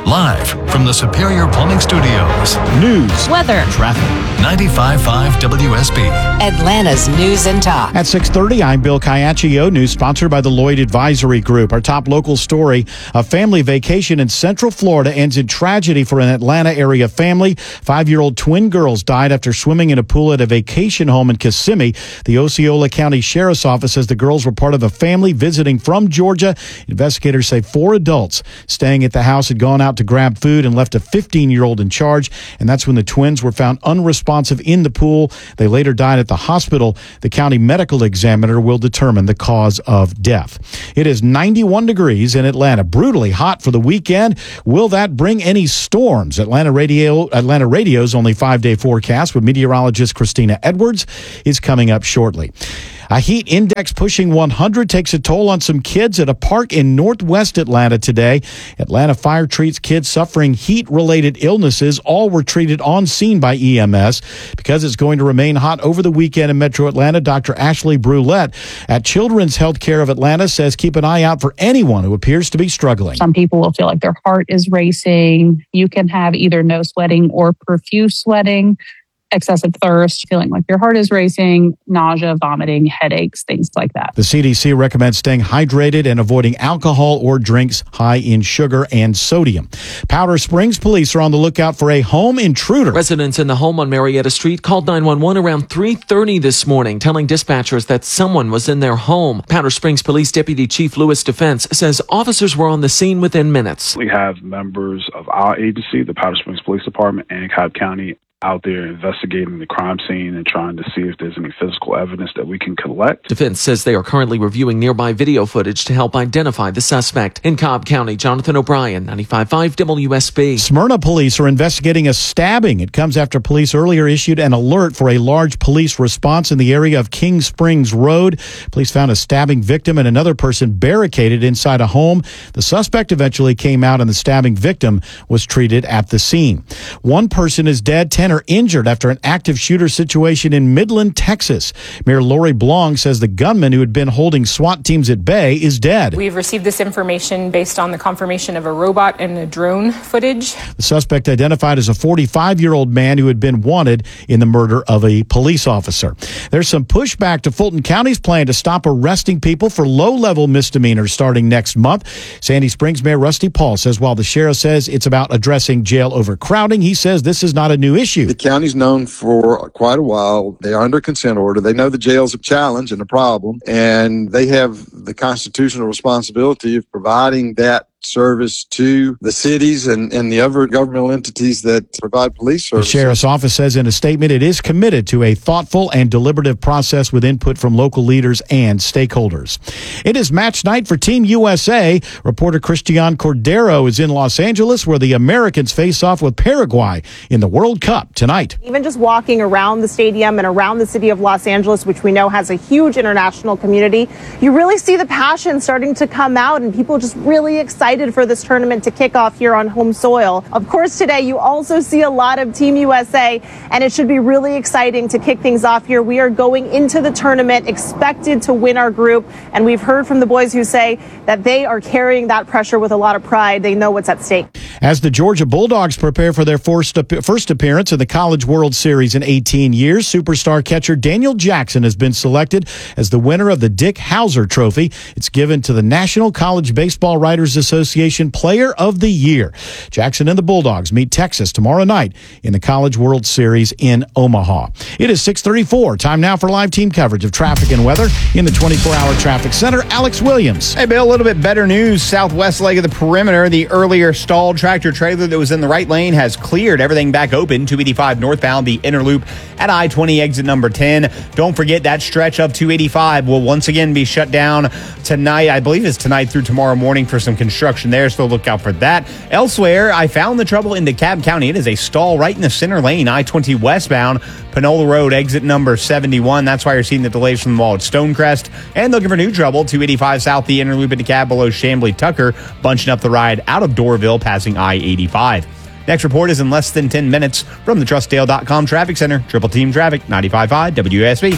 Live from the Superior Plumbing Studios. News, weather, traffic. ninety-five point five W S B. Atlanta's News and Talk. At six thirty, I'm Bill Caiaccio. News sponsored by the Lloyd Advisory Group. Our top local story, a family vacation in Central Florida ends in tragedy for an Atlanta area family. Five-year-old twin girls died after swimming in a pool at a vacation home in Kissimmee. The Osceola County Sheriff's Office says the girls were part of a family visiting from Georgia. Investigators say four adults staying at the house had gone out to grab food and left a fifteen-year-old in charge, and that's when the twins were found unresponsive in the pool. They later died at the hospital. The county medical examiner will determine the cause of death. It is ninety-one degrees in Atlanta, brutally hot for the weekend. Will that bring any storms? Atlanta Radio, Atlanta Radio's only five-day forecast with meteorologist Christina Edwards is coming up shortly. A heat index pushing one hundred takes a toll on some kids at a park in northwest Atlanta today. Atlanta Fire treats kids suffering heat-related illnesses. All were treated on scene by E M S. Because it's going to remain hot over the weekend in Metro Atlanta, Doctor Ashley Brulette at Children's Healthcare of Atlanta says keep an eye out for anyone who appears to be struggling. Some people will feel like their heart is racing. You can have either no sweating or profuse sweating, excessive thirst, feeling like your heart is racing, nausea, vomiting, headaches, things like that. The C D C recommends staying hydrated and avoiding alcohol or drinks high in sugar and sodium. Powder Springs police are on the lookout for a home intruder. Residents in the home on Marietta Street called nine one one around three thirty this morning, telling dispatchers that someone was in their home. Powder Springs Police Deputy Chief Lewis Defense says officers were on the scene within minutes. We have members of our agency, the Powder Springs Police Department, and Cobb County out there investigating the crime scene and trying to see if there's any physical evidence that we can collect. Defense says they are currently reviewing nearby video footage to help identify the suspect. In Cobb County, Jonathan O'Brien, ninety-five point five W S B. Smyrna police are investigating a stabbing. It comes after police earlier issued an alert for a large police response in the area of King Springs Road. Police found a stabbing victim and another person barricaded inside a home. The suspect eventually came out and the stabbing victim was treated at the scene. One person is dead, ten are injured after an active shooter situation in Midland, Texas. Mayor Lori Blong says the gunman who had been holding SWAT teams at bay is dead. We've received this information based on the confirmation of a robot and a drone footage. The suspect identified as a forty-five-year-old man who had been wanted in the murder of a police officer. There's some pushback to Fulton County's plan to stop arresting people for low-level misdemeanors starting next month. Sandy Springs Mayor Rusty Paul says while the sheriff says it's about addressing jail overcrowding, he says this is not a new issue. The county's known for quite a while. They are under consent order. They know the jail's a challenge and a problem, and they have the constitutional responsibility of providing that service to the cities and, and the other governmental entities that provide police services. The sheriff's office says in a statement it is committed to a thoughtful and deliberative process with input from local leaders and stakeholders. It is match night for Team U S A. Reporter Christian Cordero is in Los Angeles where the Americans face off with Paraguay in the World Cup tonight. Even just walking around the stadium and around the city of Los Angeles, which we know has a huge international community, you really see the passion starting to come out and people just really excited for this tournament to kick off here on home soil. Of course, today you also see a lot of Team U S A, and it should be really exciting to kick things off here. We are going into the tournament expected to win our group, and we've heard from the boys who say that they are carrying that pressure with a lot of pride. They know what's at stake. As the Georgia Bulldogs prepare for their first, first appearance in the College World Series in eighteen years, superstar catcher Daniel Jackson has been selected as the winner of the Dick Hauser Trophy. It's given to the National College Baseball Writers Association Player of the Year. Jackson and the Bulldogs meet Texas tomorrow night in the College World Series in Omaha. It is six thirty-four. Time now for live team coverage of traffic and weather in the twenty-four hour traffic center. Alex Williams. Hey, Bill, a little bit better news. Southwest leg of the perimeter. The earlier stalled tractor trailer that was in the right lane has cleared. Everything back open. two eighty-five northbound, the inner loop at I twenty exit number ten. Don't forget that stretch of two eighty-five will once again be shut down tonight. I believe it's tonight through tomorrow morning for some construction there, so look out for that. Elsewhere, I found the trouble in DeKalb County. It is a stall right in the center lane, I twenty westbound, Panola Road, exit number seventy-one. That's why you're seeing the delays from the wall at Stonecrest. And looking for new trouble, two eighty-five south, the inner loop at DeKalb below Chambly Tucker, bunching up the ride out of Doraville, passing I eighty-five. Next report is in less than ten minutes from the Trustdale dot com Traffic Center. Triple Team Traffic, ninety-five point five W S B.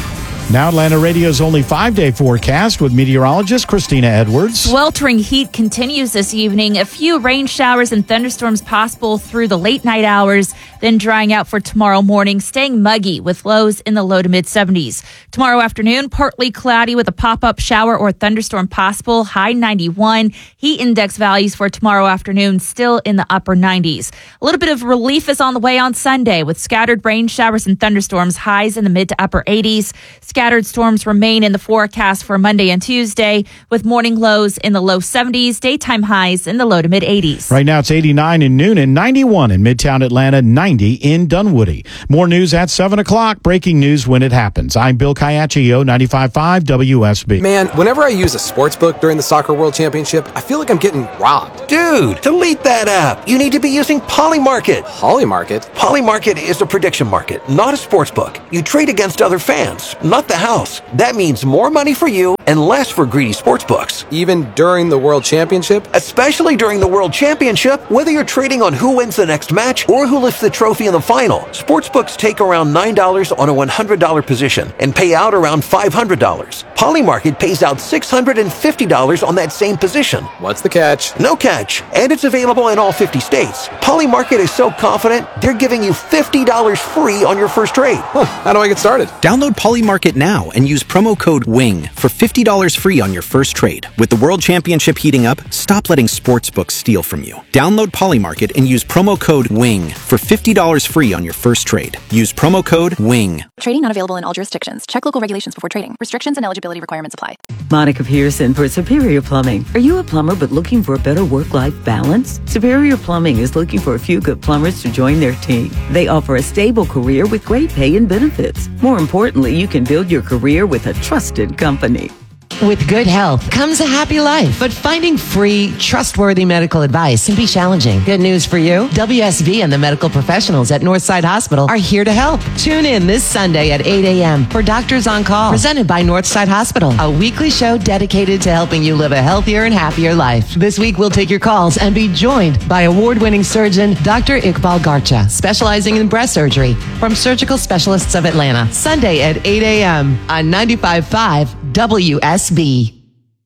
Now Atlanta Radio's only five-day forecast with meteorologist Christina Edwards. Sweltering heat continues this evening. A few rain showers and thunderstorms possible through the late night hours, then drying out for tomorrow morning, staying muggy with lows in the low to mid seventies. Tomorrow afternoon, partly cloudy with a pop-up shower or thunderstorm possible, high ninety-one. Heat index values for tomorrow afternoon still in the upper nineties. A little bit of relief is on the way on Sunday with scattered rain showers and thunderstorms, highs in the mid to upper eighties. Scattered storms remain in the forecast for Monday and Tuesday with morning lows in the low seventies, daytime highs in the low to mid eighties. Right now it's eighty-nine in Noonan, ninety-one in Midtown Atlanta, ninety in Dunwoody. More news at seven o'clock. Breaking news when it happens. I'm Bill Caiaccio, ninety-five point five W S B. Man, whenever I use a sports book during the Soccer World Championship, I feel like I'm getting robbed. Dude, delete that app. You need to be using Polymarket. Polymarket? Polymarket is a prediction market, not a sports book. You trade against other fans, not the house. That means more money for you and less for greedy sports books. Even during the World Championship? Especially during the World Championship, whether you're trading on who wins the next match or who lifts the trophy in the final, sportsbooks take around nine dollars on a one hundred dollars position and pay out around five hundred dollars. Polymarket pays out six hundred fifty dollars on that same position. What's the catch? No catch. And it's available in all fifty states. Polymarket is so confident, they're giving you fifty dollars free on your first trade. Huh, how do I get started? Download Polymarket now and use promo code WING for fifty dollars free on your first trade. With the World Championship heating up, stop letting sportsbooks steal from you. Download Polymarket and use promo code WING for fifty dollars free on your first trade. Use promo code WING. Trading not available in all jurisdictions. Check local regulations before trading. Restrictions and eligibility requirements apply. Monica Pearson for Superior Plumbing. Are you a plumber but looking for a better work-life balance? Superior Plumbing is looking for a few good plumbers to join their team. They offer a stable career with great pay and benefits. More importantly, you can build your career with a trusted company. With good health comes a happy life, but finding free, trustworthy medical advice can be challenging. Good news for you. W S B and the medical professionals at Northside Hospital are here to help. Tune in this Sunday at eight a.m. for Doctors on Call, presented by Northside Hospital, a weekly show dedicated to helping you live a healthier and happier life. This week, we'll take your calls and be joined by award-winning surgeon Doctor Iqbal Garcha, specializing in breast surgery from Surgical Specialists of Atlanta. Sunday at eight a.m. on ninety-five point five W S B.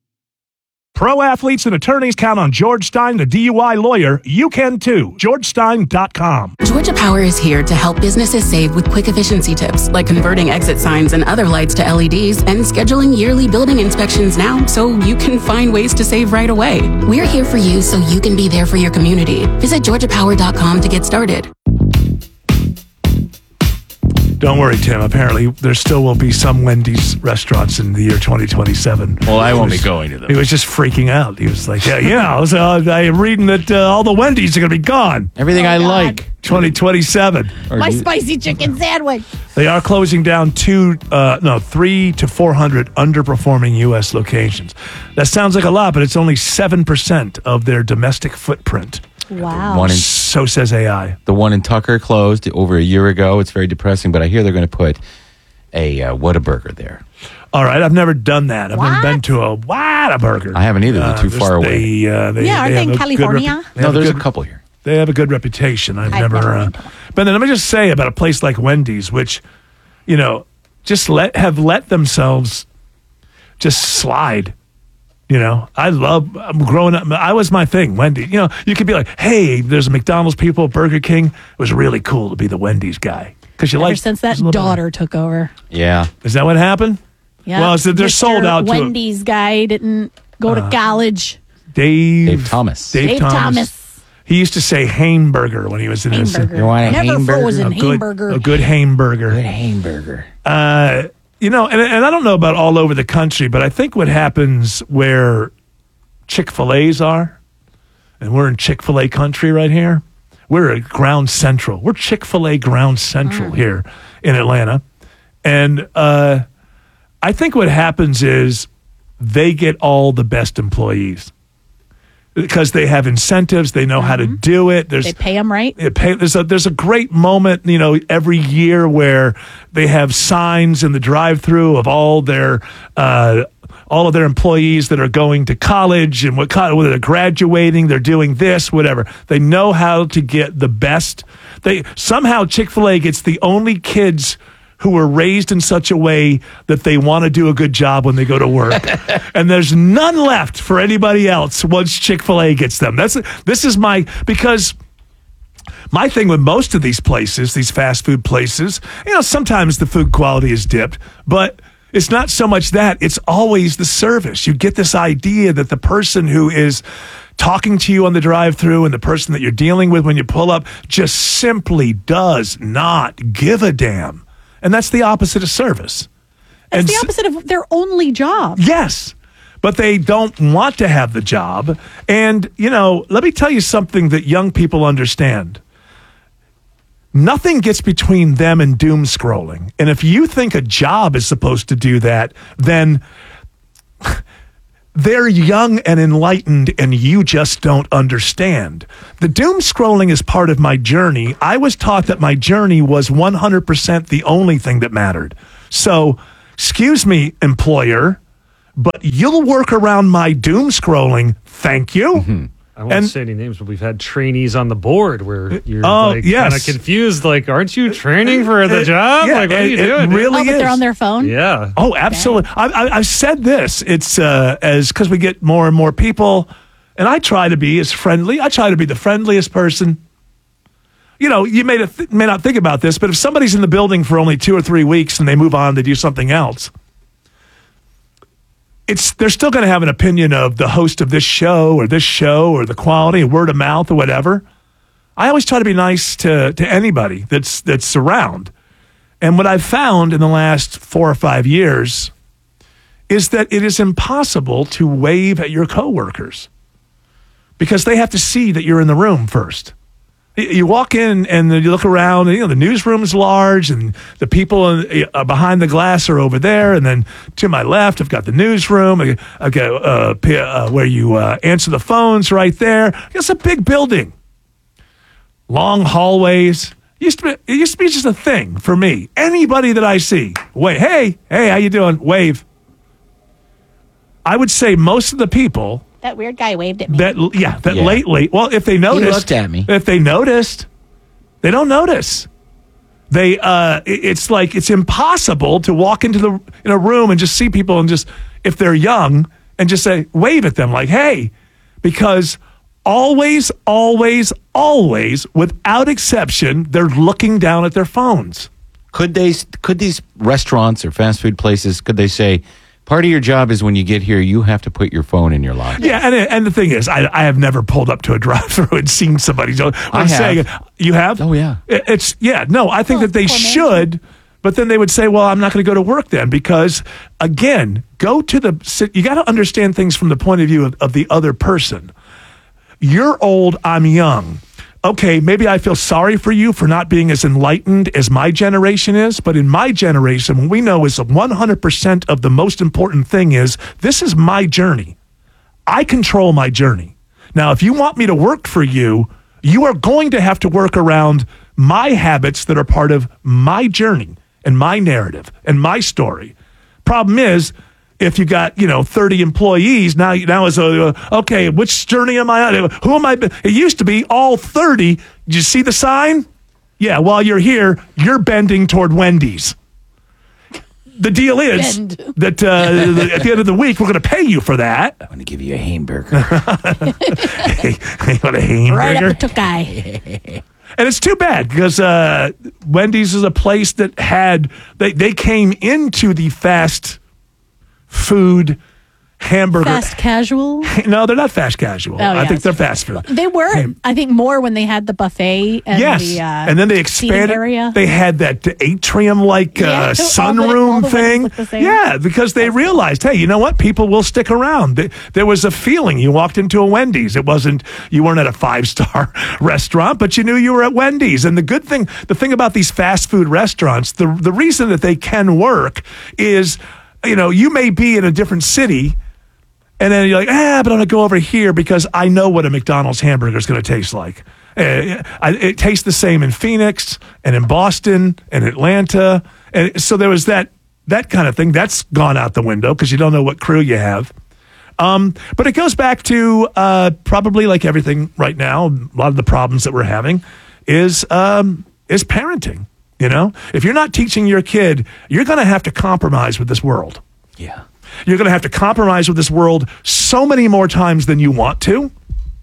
Pro athletes and attorneys count on George Stein, the D U I lawyer. You can too. george stein dot com. Georgia Power is here to help businesses save with quick efficiency tips, like converting exit signs and other lights to L E Ds and scheduling yearly building inspections now so you can find ways to save right away. We're here for you so you can be there for your community. Visit georgia power dot com to get started. Don't worry, Tim. Apparently, there still will be some Wendy's restaurants in the year twenty twenty-seven. Well, I won't was, be going to them. He was just freaking out. He was like, yeah, yeah, I was uh, I'm reading that uh, all the Wendy's are going to be gone. Everything Oh, I God. like. twenty twenty-seven. My spicy chicken sandwich. They are closing down two, uh, no, three to four hundred underperforming U S locations. That sounds like a lot, but it's only seven percent of their domestic footprint. Wow. One in, So says A I. the one in Tucker closed over a year ago. It's very depressing, but I hear they're going to put a uh, Whataburger there. All right, I've never done that. I've What? never been to a Whataburger. I haven't either. They're too there's- far away. They, uh, they, Yeah, aren't they have in a good California? repu- they No, have there's a good- couple here. They have a good reputation. I've, I've never. never uh, been to but then let me just say about a place like Wendy's, which, you know, just let have let themselves just slide. You know, I love I'm growing up. I was my thing, Wendy. You know, you could be like, hey, there's a McDonald's people, Burger King. It was really cool to be the Wendy's guy because you Ever like. since that daughter took over. Yeah. Is that what happened? Yeah. Well, so they're Mister sold out to a- Wendy's guy didn't go to Uh, college. Dave, Dave Thomas. Dave, Dave Thomas. Thomas. He used to say Hamburger when he was in his. Hamburger. You want a Never hamburger? frozen A good, hamburger. a good hamburger. Good hamburger. Uh, you know, and, and I don't know about all over the country, but I think what happens where Chick-fil-A's are, and we're in Chick-fil-A country right here, we're at Ground Central. We're Chick-fil-A Ground Central Mm. here in Atlanta. And uh, I think what happens is they get all the best employees because they have incentives. They know how to do it. There's They pay them right. it pay, there's a there's a great moment, you know, every year where they have signs in the drive-through of all their uh, all of their employees that are going to college and what co- whether they're graduating, they're doing this, whatever. They know how to get the best. They somehow Chick-fil-A gets the only kids who were raised in such a way that they want to do a good job when they go to work. And there's none left for anybody else once Chick-fil-A gets them. That's this is my because my thing with most of these places, these fast food places, you know, sometimes the food quality is dipped, but it's not so much that. It's always the service. You get this idea that the person who is talking to you on the drive-thru and the person that you're dealing with when you pull up just simply does not give a damn. And that's the opposite of service. It's and the opposite of their only job. Yes. But they don't want to have the job. And, you know, let me tell you something that young people understand. Nothing gets between them and doom scrolling. And if you think a job is supposed to do that, then they're young and enlightened and you just don't understand. The doom scrolling is part of my journey. I was taught that my journey was one hundred percent the only thing that mattered. So, excuse me, employer, but you'll work around my doom scrolling. Thank you. Mm-hmm. I won't And- say any names, but we've had trainees on the board where you're Oh, like yes. kind of confused. Like, aren't you training for the job? Yeah, like, what are it- you it doing? really Oh, but they're is. on their phone? Yeah. Oh, absolutely. I, I, I've said this. It's uh, as because we get more and more people, and I try to be as friendly. I try to be the friendliest person. You know, you may, th- may not think about this, but if somebody's in the building for only two or three weeks and they move on to do something else, it's they're still going to have an opinion of the host of this show or this show or the quality, word of mouth or whatever. I always try to be nice to to anybody that's that's around. And what I've found in the last four or five years is that it is impossible to wave at your coworkers because they have to see that you're in the room first. You walk in and you look around, and, you know, the newsroom's large and the people uh, behind the glass are over there. And then to my left, I've got the newsroom. I- I've got uh, p- uh, where you uh, answer the phones right there. It's a big building. Long hallways. Used to be, it used to be just a thing for me. Anybody that I see, wave. Hey, hey, how you doing? Wave. I would say most of the people That weird guy waved at me. that yeah that Yeah. lately, well, if they noticed, looked at me. If they noticed, they don't notice. They uh, it- it's like it's impossible to walk into the in a room and just see people and just if they're young and just say wave at them like hey, because always, always, always, without exception, they're looking down at their phones. Could they? Could these restaurants or fast food places? Could they say, part of your job is when you get here, you have to put your phone in your locker? Yeah, and and the thing is, I I have never pulled up to a drive-through and seen somebody. What I'm I have. saying, you have? Oh yeah. It- It's yeah. No, I think that they should, but then they would say, "Well, I'm not going to go to work then," because again, go to the. You got to understand things from the point of view of, of the other person. You're old. I'm young. Okay, maybe I feel sorry for you for not being as enlightened as my generation is, but in my generation, what we know is one hundred percent of the most important thing is this is my journey. I control my journey. Now, if you want me to work for you, you are going to have to work around my habits that are part of my journey and my narrative and my story. Problem is, if you got, you know, thirty employees, now now is a, uh, okay, which journey am I on? Who am I? It used to be all thirty. Did you see the sign? Yeah, while you're here, you're bending toward Wendy's. The deal is Bend. that uh, at the end of the week, we're going to pay you for that. I'm going to give you a hamburger. Hey, you want a hamburger? Right up the guy. And it's too bad because uh, Wendy's is a place that had, they, they came into the fast food hamburger. Fast casual. No, they're not fast casual. Oh, I yeah. think they're fast food. They were, Ham- I think, more when they had the buffet and yes. the uh, and then they seating expanded. area. They had that atrium like Yeah, uh, all the- all sunroom the thing. Wendy's look the same. Yeah, because they realized, hey, you know what? People will stick around. They, there was a feeling you walked into a Wendy's. It wasn't, you weren't at a five star restaurant, but you knew you were at Wendy's. And the good thing, the thing about these fast food restaurants, the, the reason that they can work is, you know, you may be in a different city. And then you're like, ah, but I'm going to go over here because I know what a McDonald's hamburger is going to taste like. Uh, I- it tastes the same in Phoenix and in Boston and Atlanta. And so there was that that kind of thing. That's gone out the window because you don't know what crew you have. Um, but it goes back to uh, probably like everything right now, a lot of the problems that we're having is um, is parenting. You know, if you're not teaching your kid, you're going to have to compromise with this world. Yeah. You're going to have to compromise with this world so many more times than you want to.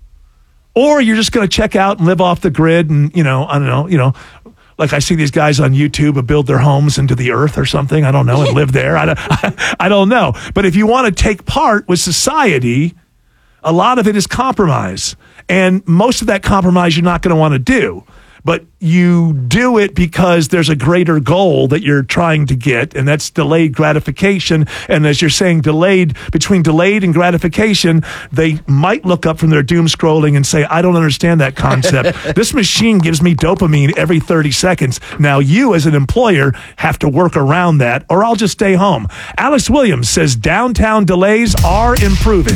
Or you're just going to check out and live off the grid and, you know, I don't know, you know, like I see these guys on YouTube who build their homes into the earth or something. I don't know, and live there. I don't, I, I don't know. But if you want to take part with society, a lot of it is compromise. And most of that compromise you're not going to want to do. But you do it because there's a greater goal that you're trying to get, and that's delayed gratification. And as you're saying, delayed, between delayed and gratification, they might look up from their doom scrolling and say, I don't understand that concept. This machine gives me dopamine every thirty seconds. Now you, as an employer, have to work around that, or I'll just stay home. Alex Williams says downtown delays are improving.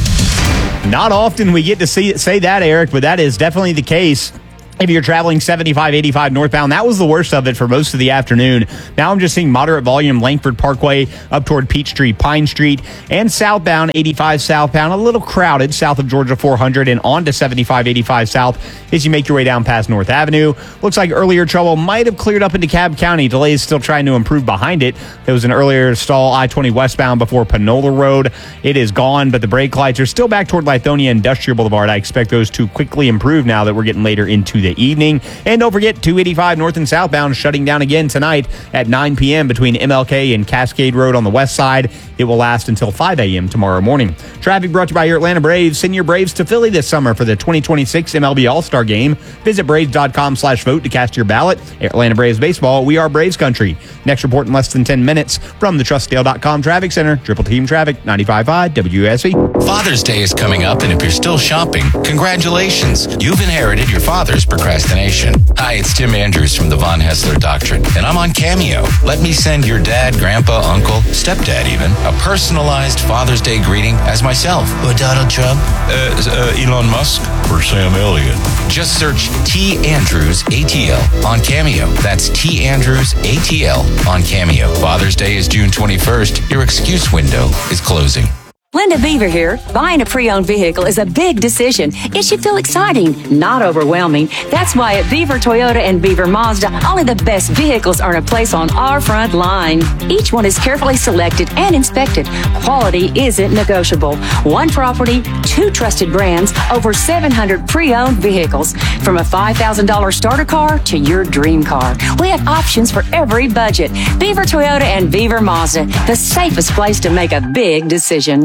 Not often we get to see say that, Eric, but that is definitely the case. If you're traveling seventy-five eighty-five northbound, that was the worst of it for most of the afternoon. Now I'm just seeing moderate volume Langford Parkway up toward Peachtree, Pine Street, and southbound eighty-five southbound, a little crowded south of Georgia four hundred and on to seventy-five eighty-five south as you make your way down past North Avenue. Looks like earlier trouble might have cleared up into Cobb County. Delays still trying to improve behind it. There was an earlier stall I twenty westbound before Panola Road. It is gone, but the brake lights are still back toward Lithonia Industrial Boulevard. I expect those to quickly improve now that we're getting later into the evening. And don't forget, two eighty-five north and southbound shutting down again tonight at nine p.m. between M L K and Cascade Road on the west side. It will last until five a.m. tomorrow morning. Traffic brought to you by your Atlanta Braves. Send your Braves to Philly this summer for the twenty twenty-six M L B All-Star Game. Visit Braves.com slash vote to cast your ballot. Atlanta Braves Baseball, we are Braves country. Next report in less than ten minutes from the Trustdale dot com Traffic Center. Triple Team Traffic, ninety-five point five W S V. Father's Day is coming up, and if you're still shopping, congratulations. You've inherited your father's procrastination. Hi, it's Tim Andrews from the Von Hessler Doctrine, and I'm on Cameo. Let me send your dad, grandpa, uncle, stepdad even, a personalized Father's Day greeting as myself. Or Donald Trump? Uh, uh, Elon Musk? Or Sam Elliott? Just search T. Andrews A T L on Cameo. That's T. Andrews A T L on Cameo. Father's Day is June twenty-first. Your excuse window is closing. Linda Beaver here. Buying a pre-owned vehicle is a big decision. It should feel exciting, not overwhelming. That's why at Beaver Toyota and Beaver Mazda, only the best vehicles earn a place on our front line. Each one is carefully selected and inspected. Quality isn't negotiable. One property, two trusted brands, over seven hundred pre-owned vehicles. From a five thousand dollars starter car to your dream car. We have options for every budget. Beaver Toyota and Beaver Mazda, the safest place to make a big decision.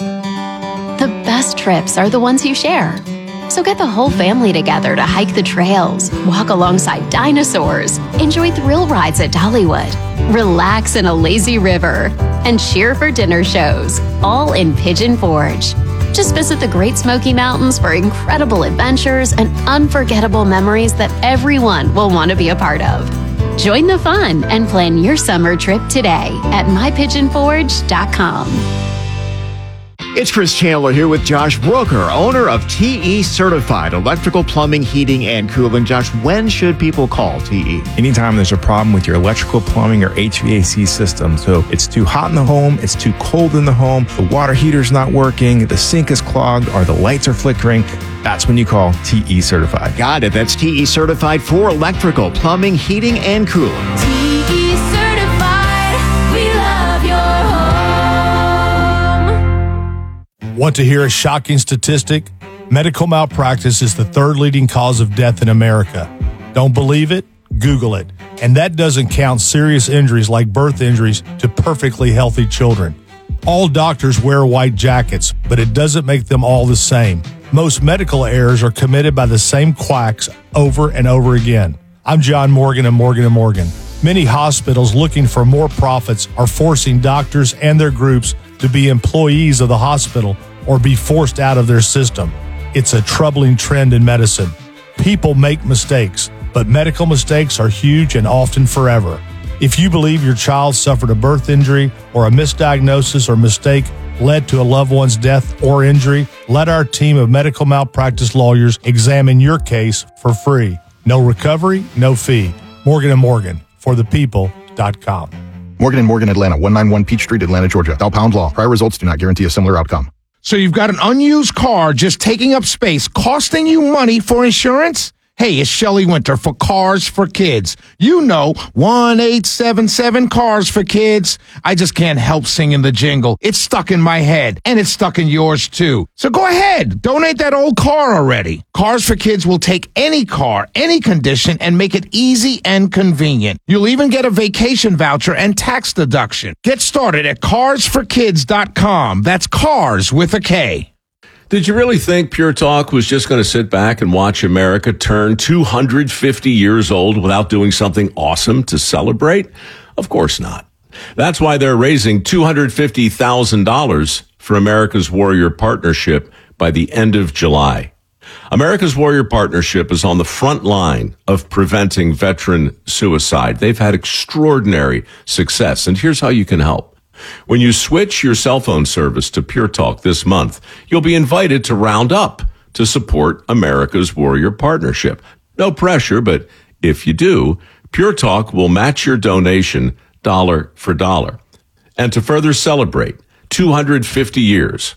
The best trips are the ones you share. So get the whole family together to hike the trails, walk alongside dinosaurs, enjoy thrill rides at Dollywood, relax in a lazy river, and cheer for dinner shows, all in Pigeon Forge. Just visit the Great Smoky Mountains for incredible adventures and unforgettable memories that everyone will want to be a part of. Join the fun and plan your summer trip today at my pigeon forge dot com. It's Chris Chandler here with Josh Brooker, owner of T E Certified Electrical, Plumbing, Heating, and Cooling. Josh, when should people call T E? Anytime there's a problem with your electrical, plumbing, or H V A C system. So it's too hot in the home, it's too cold in the home, the water heater's not working, the sink is clogged, or the lights are flickering. That's when you call T E Certified. Got it. That's T E Certified for electrical, plumbing, heating, and cooling. T E Certified, we love your home. Want to hear a shocking statistic? Medical malpractice is the third leading cause of death in America. Don't believe it? Google it. And that doesn't count serious injuries like birth injuries to perfectly healthy children. All doctors wear white jackets, but it doesn't make them all the same. Most medical errors are committed by the same quacks over and over again. I'm John Morgan of Morgan and Morgan. Many hospitals looking for more profits are forcing doctors and their groups to be employees of the hospital or be forced out of their system. It's a troubling trend in medicine. People make mistakes, but medical mistakes are huge and often forever. If you believe your child suffered a birth injury or a misdiagnosis or mistake led to a loved one's death or injury, let our team of medical malpractice lawyers examine your case for free. No recovery, no fee. Morgan and Morgan, for the people dot com. Morgan and Morgan, Atlanta, one ninety-one Peach Street, Atlanta, Georgia. Thou pound law. Prior results do not guarantee a similar outcome. So you've got an unused car just taking up space, costing you money for insurance? Hey, it's Shelley Winter for Cars for Kids. You know, one eight seven seven Cars for Kids. I just can't help singing the jingle. It's stuck in my head, and it's stuck in yours too. So go ahead, donate that old car already. Cars for Kids will take any car, any condition, and make it easy and convenient. You'll even get a vacation voucher and tax deduction. Get started at cars for kids dot com. That's cars with a K. Did you really think Pure Talk was just going to sit back and watch America turn two hundred fifty years old without doing something awesome to celebrate? Of course not. That's why they're raising two hundred fifty thousand dollars for America's Warrior Partnership by the end of July. America's Warrior Partnership is on the front line of preventing veteran suicide. They've had extraordinary success, and here's how you can help. When you switch your cell phone service to Pure Talk this month, you'll be invited to round up to support America's Warrior Partnership. No pressure, but if you do, Pure Talk will match your donation dollar for dollar. And to further celebrate two hundred fifty years